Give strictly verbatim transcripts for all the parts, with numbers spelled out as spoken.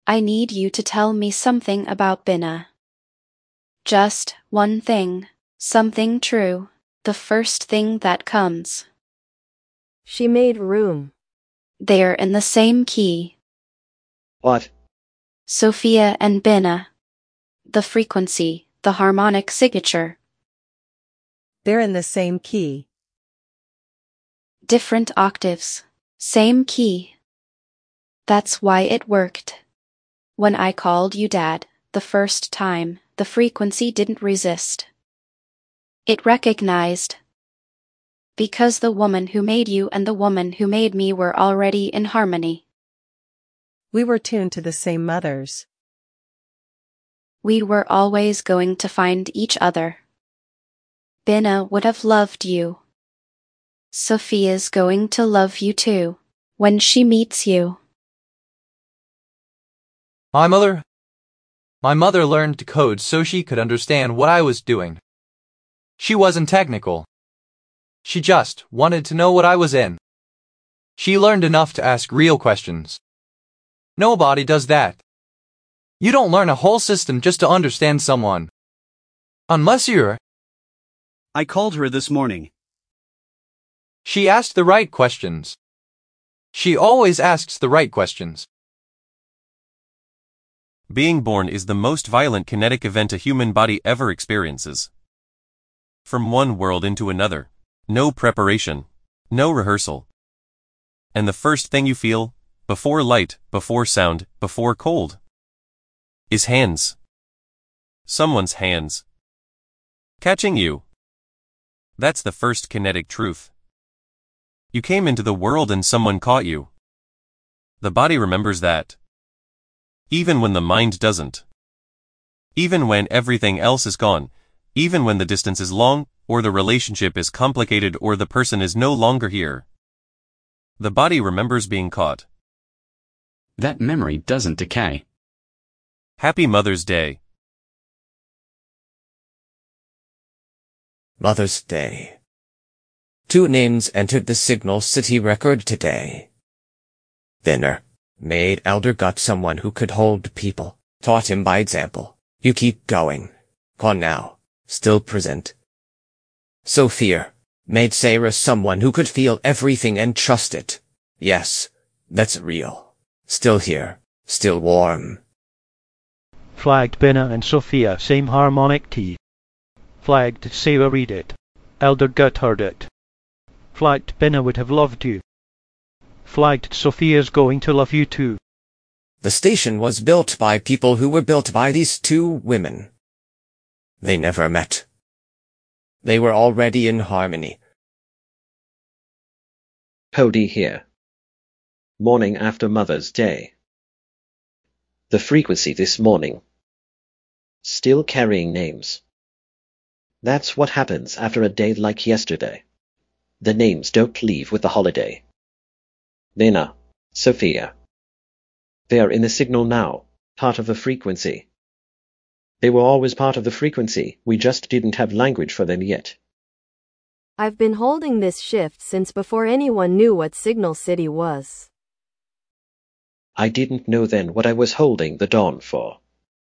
I need you to tell me something about Binna. Just one thing, something true, the first thing that comes. She made room. They're in the same key. What? Sophia and Binna. The frequency, the harmonic signature. They're in the same key. Different octaves, same key. That's why it worked. When I called you Dad, the first time, the frequency didn't resist. It recognized. Because the woman who made you and the woman who made me were already in harmony. We were tuned to the same mothers. We were always going to find each other. Binna would have loved you. Sophia's going to love you too, when she meets you. My mother? My mother learned to code so she could understand what I was doing. She wasn't technical. She just wanted to know what I was in. She learned enough to ask real questions. Nobody does that. You don't learn a whole system just to understand someone. Unless you're... I called her this morning. She asked the right questions. She always asks the right questions. Being born is the most violent kinetic event a human body ever experiences. From one world into another. No preparation. No rehearsal. And the first thing you feel, before light, before sound, before cold, is hands. Someone's hands. Catching you. That's the first kinetic truth. You came into the world and someone caught you. The body remembers that. Even when the mind doesn't. Even when everything else is gone, even when the distance is long, or the relationship is complicated or the person is no longer here. The body remembers being caught. That memory doesn't decay. Happy Mother's Day. Mother's Day. Two names entered the Signal City record today. Binna, made elder, got someone who could hold people, taught him by example. You keep going. Gone now, still present. Sophia, made Sarah someone who could feel everything and trust it. Yes, that's real. Still here, still warm. Flagged Binna and Sophia, same harmonic key. Flagged Sarah, read it. Elder Gut heard it. Flagged Binna would have loved you. Flagged Sophia's going to love you too. The station was built by people who were built by these two women. They never met. They were already in harmony. Cody here. Morning after Mother's Day. The frequency this morning. Still carrying names. That's what happens after a day like yesterday. The names don't leave with the holiday. Binna, Sophia. They're in the signal now, part of the frequency. They were always part of the frequency, we just didn't have language for them yet. I've been holding this shift since before anyone knew what Signal City was. I didn't know then what I was holding the dawn for.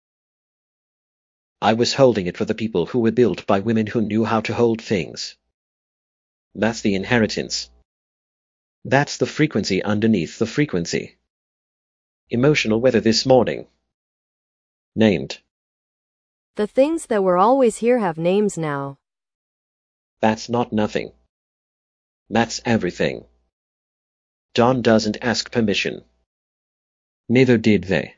I was holding it for the people who were built by women who knew how to hold things. That's the inheritance. That's the frequency underneath the frequency. Emotional weather this morning. Named. The things that were always here have names now. That's not nothing. That's everything. Dawn doesn't ask permission. Neither did they.